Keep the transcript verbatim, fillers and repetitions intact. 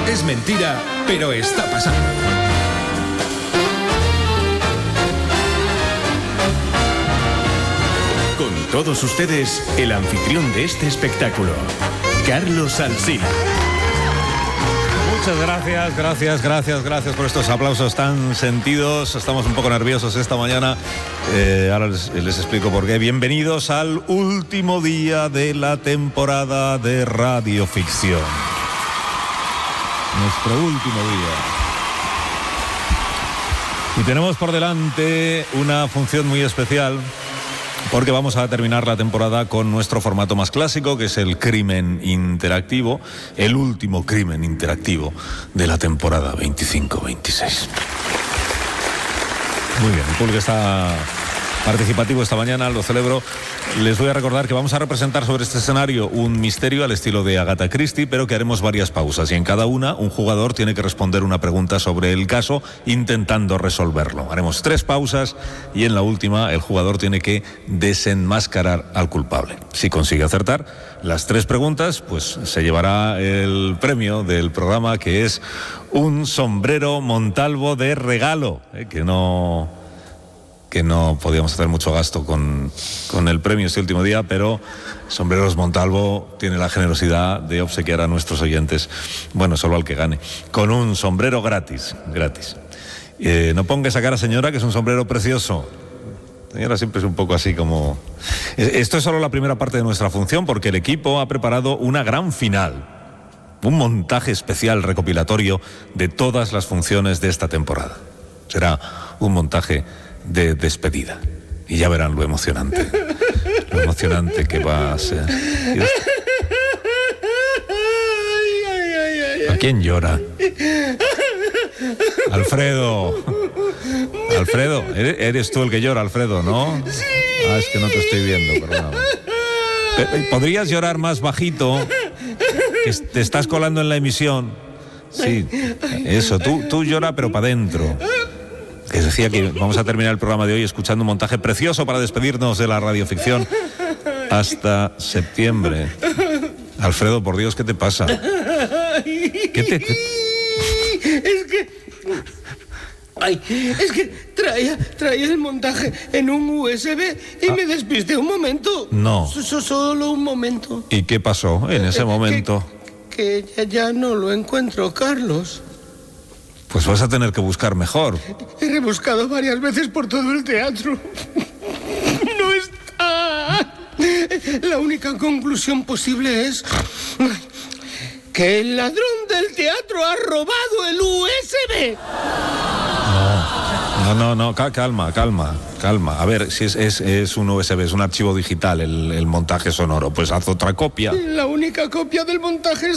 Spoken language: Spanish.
Es mentira, pero está pasando. Con todos ustedes, el anfitrión de este espectáculo, Carlos Alsina. Muchas gracias, gracias, gracias, gracias por estos aplausos tan sentidos. Estamos un poco nerviosos esta mañana. Eh, ahora les, les explico por qué. Bienvenidos al último día de la temporada de Radioficción. Nuestro último día. Y tenemos por delante una función muy especial, porque vamos a terminar la temporada con nuestro formato más clásico, que es el crimen interactivo, el último crimen interactivo de la temporada veinticinco veintiséis. Muy bien, el público está participativo esta mañana, lo celebro. Les voy a recordar que vamos a representar sobre este escenario un misterio al estilo de Agatha Christie, pero que haremos varias pausas, y en cada una un jugador tiene que responder una pregunta sobre el caso intentando resolverlo. Haremos tres pausas y en la última el jugador tiene que desenmascarar al culpable. Si consigue acertar las tres preguntas, pues se llevará el premio del programa, que es un sombrero Montalvo de regalo, eh, que no... que no podíamos hacer mucho gasto con, con el premio este último día, pero Sombreros Montalvo tiene la generosidad de obsequiar a nuestros oyentes, bueno, solo al que gane, con un sombrero gratis, gratis. Eh, no ponga esa cara, señora, que es un sombrero precioso. Señora, siempre es un poco así como... Esto es solo la primera parte de nuestra función, porque el equipo ha preparado una gran final, un montaje especial recopilatorio de todas las funciones de esta temporada. Será un montaje de despedida, y ya verán lo emocionante, lo emocionante que va a ser. ¿A quién llora? Alfredo. Alfredo, eres tú el que llora, Alfredo, ¿no? Sí. Ah, es que no te estoy viendo, perdóname. ¿Podrías llorar más bajito? Que te estás colando en la emisión. Sí, eso, tú, tú llora pero para adentro. Les decía que vamos a terminar el programa de hoy escuchando un montaje precioso para despedirnos de la radioficción hasta septiembre. Alfredo, por Dios, ¿qué te pasa? ¿Qué te...? ¿Qué? Es que... Ay, es que traía, traía el montaje en un U S B y ah. me despisté un momento. No. So, solo un momento. ¿Y qué pasó en ese eh, momento? Que, que ya, ya no lo encuentro, Carlos. Pues vas a tener que buscar mejor. He rebuscado varias veces por todo el teatro. No está. La única conclusión posible es que el ladrón del teatro ha robado el U S B. No, no, no, no, calma, calma, calma. A ver, si es, es, es un U S B, es un archivo digital, el, el montaje sonoro, pues haz otra copia. La única copia del montaje